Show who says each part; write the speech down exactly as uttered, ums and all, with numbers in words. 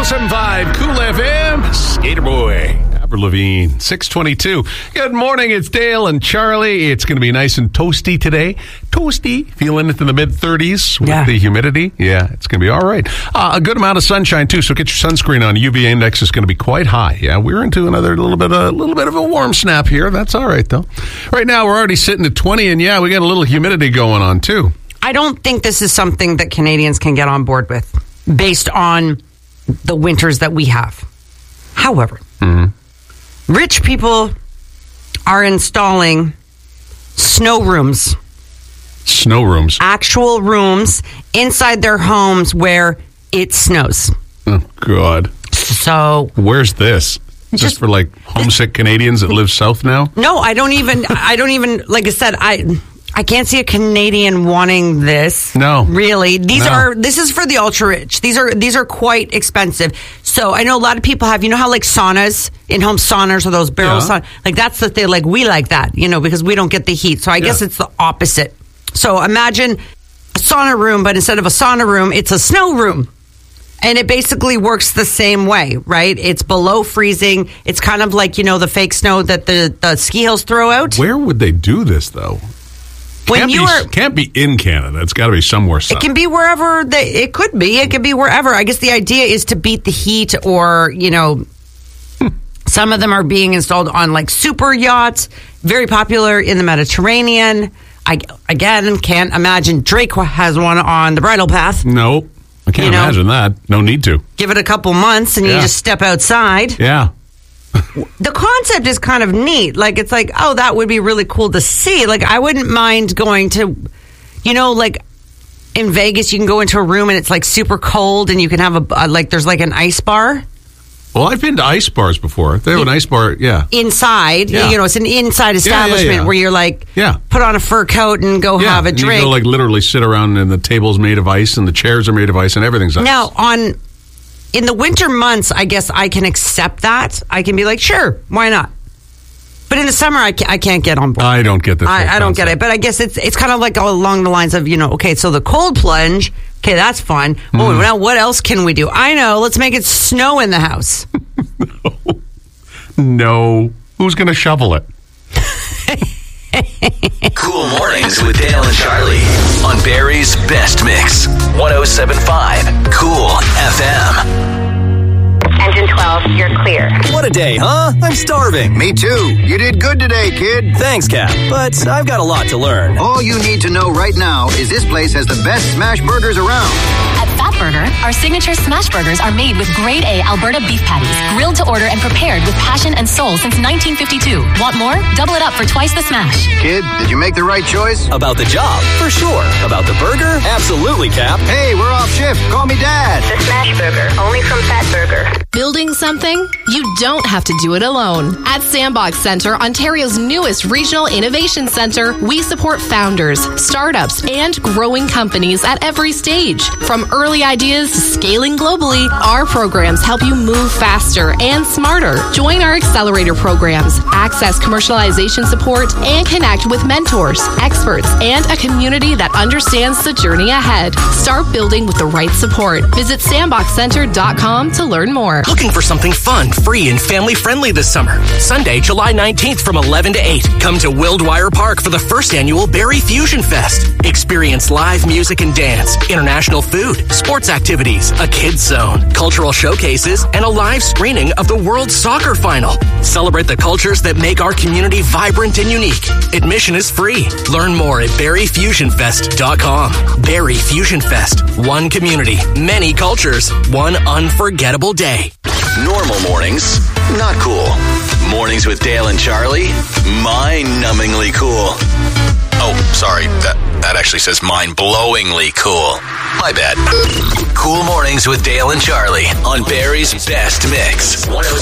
Speaker 1: oh seven point five Cool F M, Skater Boy, Avril Lavigne, six twenty-two. Good morning, it's Dale and Charlie. It's going to be nice and toasty today. Toasty, feeling it in the mid-thirties with
Speaker 2: yeah.
Speaker 1: the humidity. Yeah, it's going to be all right. Uh, a good amount of sunshine, too, so get your sunscreen on. U V index is going to be quite high. Yeah, we're into another little bit, a little bit of a warm snap here. That's all right, though. Right now, we're already sitting at twenty, and yeah, we got a little humidity going on, too.
Speaker 2: I don't think this is something that Canadians can get on board with based on the winters that we have. However, mm-hmm. rich people are installing snow rooms.
Speaker 1: Snow rooms.
Speaker 2: Actual rooms inside their homes where it snows.
Speaker 1: Oh, God.
Speaker 2: So.
Speaker 1: Where's this? Just, just for like homesick Canadians that live south now?
Speaker 2: No, I don't even, I don't even, like I said, I... I can't see a Canadian wanting this.
Speaker 1: No.
Speaker 2: Really. These
Speaker 1: no.
Speaker 2: are, this is for the ultra rich. These are, these are quite expensive. So I know a lot of people have, you know how like saunas, in-home saunas or those barrel
Speaker 1: yeah.
Speaker 2: saunas, like that's the thing, like we like that, you know, because we don't get the heat. So I yeah. guess it's the opposite. So imagine a sauna room, but instead of a sauna room, it's a snow room. And it basically works the same way, right? It's below freezing. It's kind of like, you know, the fake snow that the, the ski hills throw out.
Speaker 1: Where would they do this, though? When can't, you be, are, can't be in Canada. It's got to be somewhere. South.
Speaker 2: It can be wherever. They, it could be. It could be wherever. I guess the idea is to beat the heat, or you know, hmm. some of them are being installed on like super yachts, very popular in the Mediterranean. I again can't imagine Drake has one on the Bridle Path.
Speaker 1: No, I can't you know, imagine that. No need to.
Speaker 2: Give it a couple months and yeah. you just step outside.
Speaker 1: Yeah.
Speaker 2: The concept is kind of neat. Like, it's like, oh, that would be really cool to see. Like, I wouldn't mind going to, you know, like in Vegas, you can go into a room and it's like super cold and you can have a, like, there's like an ice bar.
Speaker 1: Well, I've been to ice bars before. They have an ice bar, yeah.
Speaker 2: Inside, yeah. you know, it's an inside establishment
Speaker 1: yeah, yeah, yeah.
Speaker 2: where you're like,
Speaker 1: yeah.
Speaker 2: put on a fur coat and go
Speaker 1: yeah.
Speaker 2: have a
Speaker 1: and
Speaker 2: drink.
Speaker 1: You go like literally sit around and the table's made of ice and the chairs are made of ice and everything's ice.
Speaker 2: Now, on... in the winter months, I guess I can accept that. I can be like, sure, why not? But in the summer, I can't, I can't get on board.
Speaker 1: I don't get this.
Speaker 2: I, I don't get it. But I guess it's it's kind of like along the lines of, you know, okay, so the cold plunge, okay, that's fun. Mm. Oh, now what else can we do? I know, let's make it snow in the house.
Speaker 1: no. no. Who's going to shovel it?
Speaker 3: Cool Mornings with Dale and Charlie on Barrie's Best Mix. one oh seven point five Cool F M.
Speaker 4: Engine twelve, you're clear.
Speaker 5: What a day, huh? I'm starving.
Speaker 6: Me too. You did good today, kid.
Speaker 5: Thanks, Cap. But I've got a lot to learn.
Speaker 6: All you need to know right now is this place has the best smash burgers around.
Speaker 7: At Fat Burger, our signature smash burgers are made with grade A Alberta beef patties, grilled to order and prepared with passion and soul since nineteen fifty-two. Want more? Double it up for twice the smash.
Speaker 6: Kid, did you make the right choice?
Speaker 5: About the job, for sure. About the burger? Absolutely, Cap.
Speaker 6: Hey, we're off shift. Call me Dad.
Speaker 4: The smash burger, only from Fat Burger.
Speaker 8: Building something? You don't have to do it alone. At Sandbox Center, Ontario's newest regional innovation center, we support founders, startups, and growing companies at every stage. From early ideas to scaling globally, our programs help you move faster and smarter. Join our accelerator programs, access commercialization support, and connect with mentors, experts, and a community that understands the journey ahead. Start building with the right support. Visit sandbox center dot com to learn more.
Speaker 9: Looking for something fun, free, and family-friendly this summer? Sunday, July nineteenth from eleven to eight. Come to Wildwire Park for the first annual Barrie Fusion Fest. Experience live music and dance, international food, sports activities, a kids zone, cultural showcases, and a live screening of the World Soccer Final. Celebrate the cultures that make our community vibrant and unique. Admission is free. Learn more at barrie fusion fest dot com. Barrie Fusion Fest. One community, many cultures, one unforgettable day.
Speaker 3: Normal mornings, not cool. Mornings with Dale and Charlie, mind-numbingly cool. Oh, sorry, that that actually says mind-blowingly cool. My bad. Cool Mornings with Dale and Charlie on Barrie's Best Mix. one oh